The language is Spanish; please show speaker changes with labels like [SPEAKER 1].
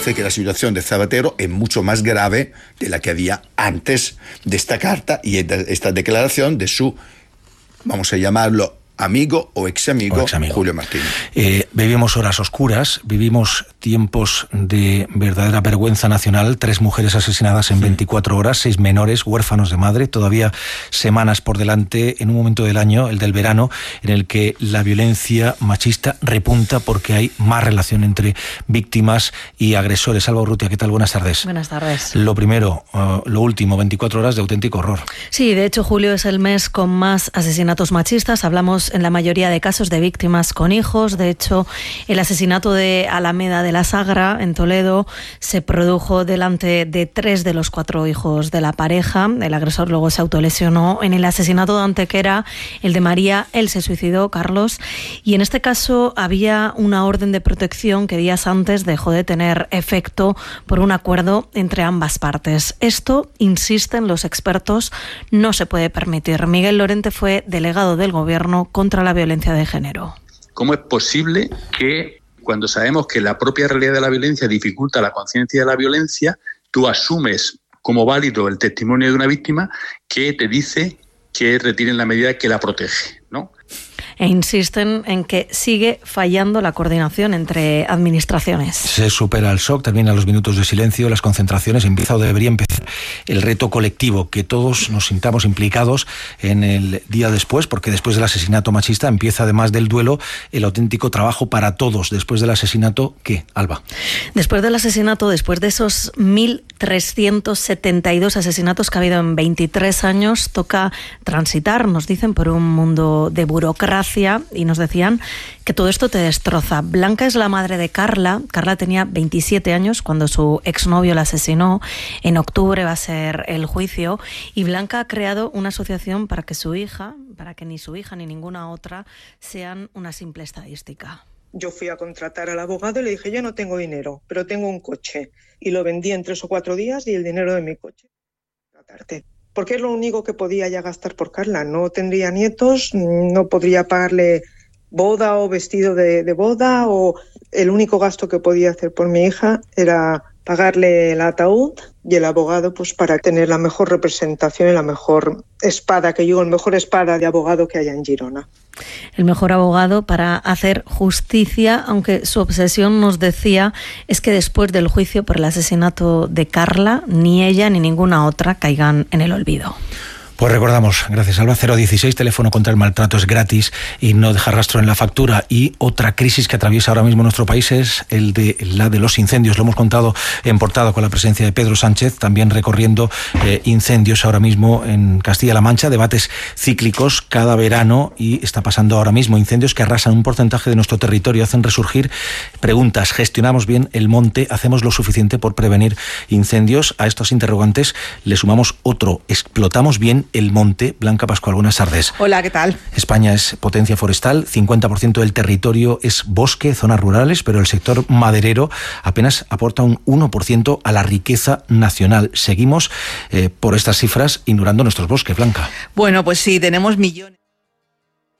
[SPEAKER 1] parece que la situación de Zapatero es mucho más grave de la que había antes de esta carta y de esta declaración de su, vamos a llamarlo, amigo o ex amigo Julio Martínez.
[SPEAKER 2] Vivimos horas oscuras, vivimos tiempos de verdadera vergüenza nacional. 3 mujeres asesinadas en 24 horas, 6 menores, huérfanos de madre, todavía semanas por delante, en un momento del año, el del verano, en el que la violencia machista repunta porque hay más relación entre víctimas y agresores. Alba Urrutia, ¿qué tal? Buenas tardes.
[SPEAKER 3] Buenas tardes.
[SPEAKER 2] Lo primero, lo último, 24 horas de auténtico horror.
[SPEAKER 3] Sí, de hecho julio es el mes con más asesinatos machistas. Hablamos en la mayoría de casos de víctimas con hijos. De hecho, el asesinato de Alameda de la Sagra, en Toledo, se produjo delante de 3 de los 4 hijos de la pareja. El agresor luego se autolesionó. En el asesinato de Antequera, el de María, él se suicidó, Carlos. Y en este caso había una orden de protección que días antes dejó de tener efecto por un acuerdo entre ambas partes. Esto, insisten los expertos, no se puede permitir. Miguel Lorente fue delegado del Gobierno contra la violencia de género.
[SPEAKER 4] ¿Cómo es posible que, cuando sabemos que la propia realidad de la violencia dificulta la conciencia de la violencia, tú asumes como válido el testimonio de una víctima que te dice que retiren la medida que la protege, ¿no?
[SPEAKER 3] E insisten en que sigue fallando la coordinación entre administraciones.
[SPEAKER 2] Se supera el shock, terminan los minutos de silencio, las concentraciones, empieza o debería empezar el reto colectivo, que todos nos sintamos implicados en el día después, porque después del asesinato machista empieza, además del duelo, el auténtico trabajo para todos. Después del asesinato, ¿qué, Alba?
[SPEAKER 3] Después del asesinato, después de esos 1.372 asesinatos que ha habido en 23 años, toca transitar, nos dicen, por un mundo de burocracia, y nos decían que todo esto te destroza. Blanca es la madre de Carla. Carla tenía 27 años cuando su exnovio la asesinó. En octubre va a ser el juicio, y Blanca ha creado una asociación para que ni su hija ni ninguna otra sean una simple estadística.
[SPEAKER 5] Yo fui a contratar al abogado y le dije, yo no tengo dinero, pero tengo un coche. Y lo vendí en 3 o 4 días y el dinero de mi coche. Porque es lo único que podía ya gastar por Carla. No tendría nietos, no podría pagarle boda o vestido de boda, o el único gasto que podía hacer por mi hija era pagarle el ataúd y el abogado, pues para tener la mejor representación y la mejor espada, que yo, el mejor espada de abogado que haya en Girona.
[SPEAKER 3] El mejor abogado para hacer justicia, aunque su obsesión, nos decía, es que después del juicio por el asesinato de Carla, ni ella ni ninguna otra caigan en el olvido.
[SPEAKER 2] Pues recordamos, gracias Alba, 016, teléfono contra el maltrato, es gratis y no deja rastro en la factura. Y otra crisis que atraviesa ahora mismo nuestro país es la de los incendios. Lo hemos contado en portada con la presencia de Pedro Sánchez, también recorriendo incendios ahora mismo en Castilla-La Mancha, debates cíclicos cada verano, y está pasando ahora mismo incendios que arrasan un porcentaje de nuestro territorio, hacen resurgir preguntas. ¿Gestionamos bien el monte? ¿Hacemos lo suficiente por prevenir incendios? A estos interrogantes le sumamos otro: ¿explotamos bien el monte? Blanca Pascual, buenas tardes.
[SPEAKER 6] Hola, ¿qué tal?
[SPEAKER 2] España es potencia forestal, 50% del territorio es bosque, zonas rurales, pero el sector maderero apenas aporta un 1% a la riqueza nacional. Seguimos, por estas cifras, ignorando nuestros bosques, Blanca.
[SPEAKER 6] Bueno, pues sí, tenemos millones.